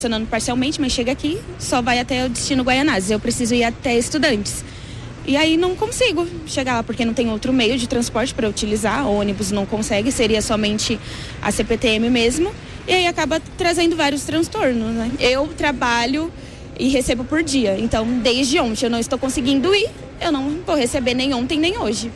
funcionando parcialmente, mas chega aqui, só vai até o destino Guaianazes. Eu preciso ir até Estudantes. E aí não consigo chegar lá, porque não tem outro meio de transporte para utilizar. O ônibus não consegue, seria somente a CPTM mesmo. E aí acaba trazendo vários transtornos, né? Eu trabalho e recebo por dia. Então, desde ontem eu não estou conseguindo ir. Eu não vou receber nem ontem, nem hoje.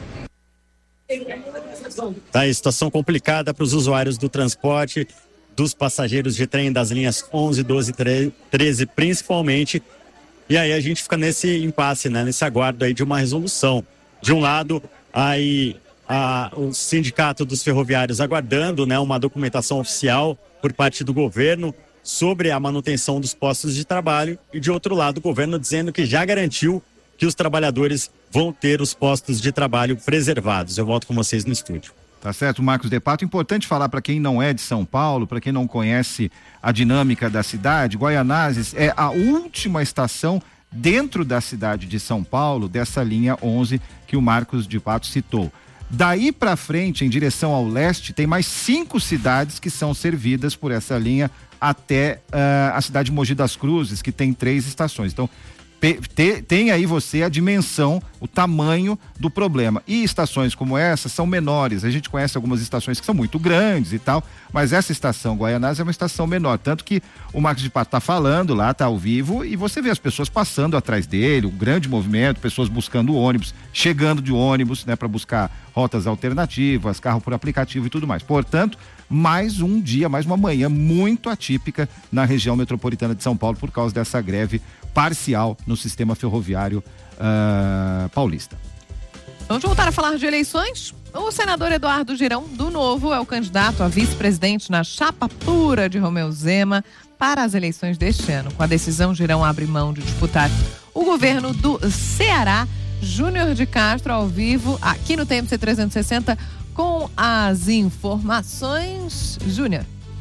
Tá aí, situação complicada para os usuários do transporte, dos passageiros de trem das linhas 11, 12 e 13 principalmente. E aí a gente fica nesse impasse, né? Nesse aguardo aí de uma resolução. De um lado, aí o sindicato dos ferroviários aguardando, né, uma documentação oficial por parte do governo sobre a manutenção dos postos de trabalho, e de outro lado o governo dizendo que já garantiu que os trabalhadores vão ter os postos de trabalho preservados. Eu volto com vocês no estúdio. Tá certo, Marcos De Pato. Importante falar para quem não é de São Paulo, para quem não conhece a dinâmica da cidade, Guaianazes é a última estação dentro da cidade de São Paulo, dessa linha 11 que o Marcos De Pato citou. Daí para frente, em direção ao leste, tem mais 5 cidades que são servidas por essa linha até a cidade de Mogi das Cruzes, que tem 3 estações. Então, tem aí você a dimensão, o tamanho do problema. E estações como essa são menores. A gente conhece algumas estações que são muito grandes e tal, mas essa estação Guaianazes é uma estação menor. Tanto que o Marcos De Pato tá falando lá, tá ao vivo, e você vê as pessoas passando atrás dele, um grande movimento, pessoas buscando ônibus, chegando de ônibus, né, para buscar rotas alternativas, carro por aplicativo e tudo mais. Portanto, mais um dia, mais uma manhã muito atípica na região metropolitana de São Paulo por causa dessa greve parcial no sistema ferroviário paulista. Vamos voltar a falar de eleições? O senador Eduardo Girão, do Novo, é o candidato a vice-presidente na chapa pura de Romeu Zema para as eleições deste ano. Com a decisão, Girão abre mão de disputar o governo do Ceará. Júnior de Castro, ao vivo, aqui no TMC 360, com as informações. Júnior.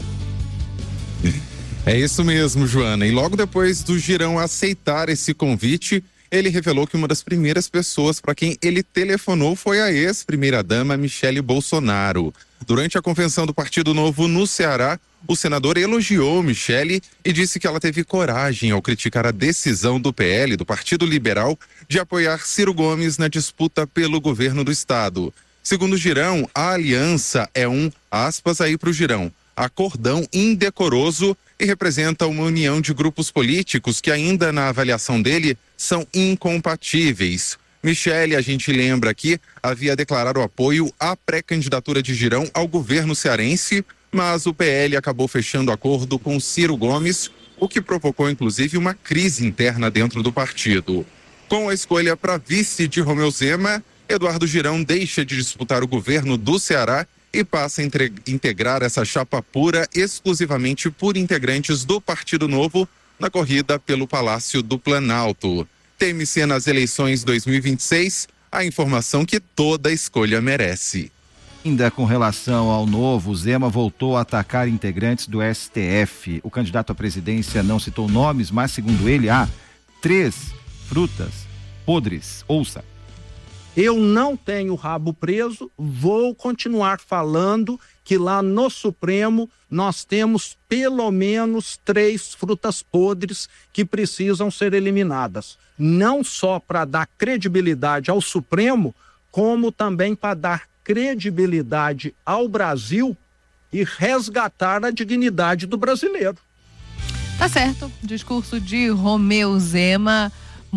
É isso mesmo, Joana. E logo depois do Girão aceitar esse convite, ele revelou que uma das primeiras pessoas para quem ele telefonou foi a ex-primeira-dama Michele Bolsonaro. Durante a convenção do Partido Novo no Ceará, o senador elogiou Michele e disse que ela teve coragem ao criticar a decisão do PL, do Partido Liberal, de apoiar Ciro Gomes na disputa pelo governo do estado. Segundo Girão, a aliança é aspas aí para o Girão, acordão indecoroso e representa uma união de grupos políticos que ainda na avaliação dele são incompatíveis. Michele, a gente lembra aqui, havia declarado apoio à pré-candidatura de Girão ao governo cearense, mas o PL acabou fechando acordo com Ciro Gomes, o que provocou inclusive uma crise interna dentro do partido. Com a escolha para vice de Romeu Zema, Eduardo Girão deixa de disputar o governo do Ceará e passa a integrar essa chapa pura exclusivamente por integrantes do Partido Novo na corrida pelo Palácio do Planalto. TMC nas eleições 2026, a informação que toda escolha merece. Ainda com relação ao Novo, Zema voltou a atacar integrantes do STF. O candidato à presidência não citou nomes, mas segundo ele há 3 frutas podres. Ouça. Eu não tenho rabo preso, vou continuar falando que lá no Supremo nós temos pelo menos 3 frutas podres que precisam ser eliminadas. Não só para dar credibilidade ao Supremo, como também para dar credibilidade ao Brasil e resgatar a dignidade do brasileiro. Tá certo, discurso de Romeu Zema,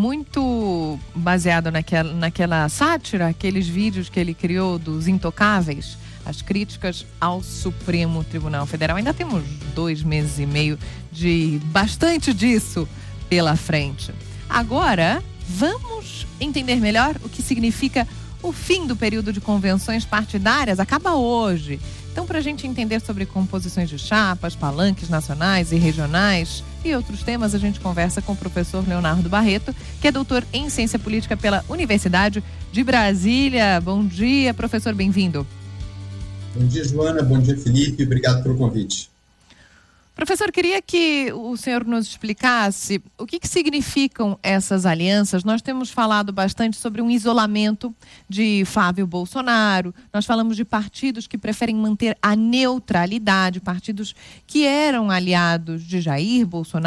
muito baseado naquela sátira, aqueles vídeos que ele criou dos intocáveis, as críticas ao Supremo Tribunal Federal. Ainda temos 2 meses e meio de bastante disso pela frente. Agora, vamos entender melhor o que significa o fim do período de convenções partidárias. Acaba hoje. Então, para a gente entender sobre composições de chapas, palanques nacionais e regionais e outros temas, a gente conversa com o professor Leonardo Barreto, que é doutor em Ciência Política pela Universidade de Brasília. Bom dia, professor, bem-vindo. Bom dia, Joana. Bom dia, Felipe. Obrigado pelo convite. Professor, queria que o senhor nos explicasse o que significam essas alianças. Nós temos falado bastante sobre um isolamento de Flávio Bolsonaro, nós falamos de partidos que preferem manter a neutralidade, partidos que eram aliados de Jair Bolsonaro.